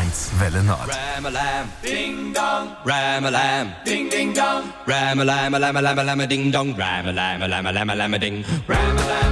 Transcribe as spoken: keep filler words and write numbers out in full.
eins Welle Nord. Ram-a-lam, ding dong, ram-a-lam, ding ding dong, ram-a-lam, lam-a-lam, lam-a-ding dong, ram-a-lam, lam-a-lam, lam-a-ding, ram-a-lam.